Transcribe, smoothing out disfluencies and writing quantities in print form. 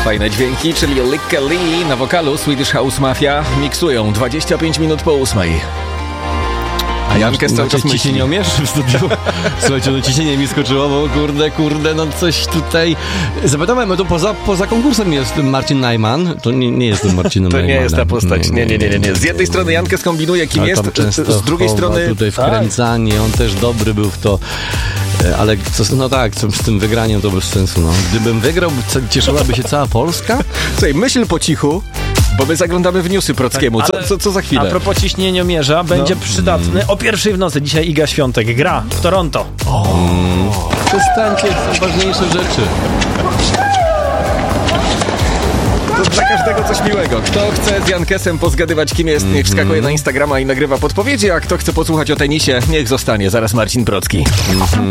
Fajne dźwięki, czyli Lykke Li na wokalu Swedish House Mafia miksują 25 minut po 8. A Jankę cały czas myśli. Ciśnienie umiesz w studiu? Słuchajcie, no ciśnienie mi skoczyło, bo kurde, no coś tutaj... Zapytałem, no to poza konkursem jest Marcin Najman. To nie jest ten Marcin Najman. To nie jest ta postać. Nie. Z jednej strony Jankę skombinuje, kim jest, z drugiej strony... Tutaj wkręcanie, on też dobry był w to. Ale z tym wygraniem to bez sensu, no. Gdybym wygrał, cieszyłaby się cała Polska? Słuchaj, myśl po cichu, bo my zaglądamy w newsy Prockiemu. Co za chwilę? A propos ciśnieniomierza, będzie przydatny o 1:00 w nocy. Dzisiaj Iga Świątek gra w Toronto. Przestańcie, są ważniejsze rzeczy. To dla każdego coś miłego. Kto chce z Jankesem pozgadywać, kim jest, niech wskakuje na Instagrama i nagrywa podpowiedzi, a kto chce posłuchać o tenisie, niech zostanie. Zaraz Marcin Procki.